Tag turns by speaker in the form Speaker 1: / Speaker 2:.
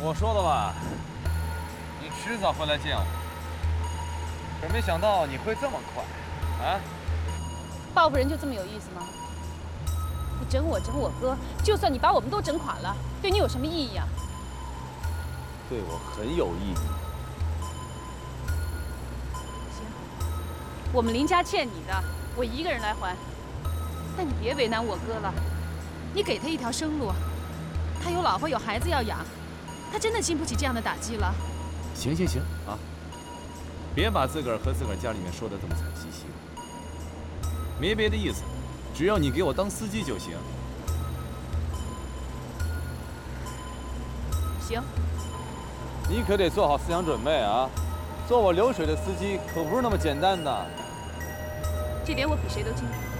Speaker 1: 我说了吧，你迟早会来见我。可没想到你会这么快，啊？
Speaker 2: 报复人就这么有意思吗？你整我整我哥，就算你把我们都整垮了，对你有什么意义啊？
Speaker 1: 对我很有意义。
Speaker 2: 行，我们林家欠你的，我一个人来还。但你别为难我哥了，你给他一条生路。他有老婆有孩子要养，他真的经不起这样的打击了。
Speaker 1: 行行行啊，别把自个儿和自个儿家里面说的这么惨兮兮的，没别的意思，只要你给我当司机就行。
Speaker 2: 行，
Speaker 1: 你可得做好思想准备啊，做我流水的司机可不是那么简单的。
Speaker 2: 这点我比谁都清楚。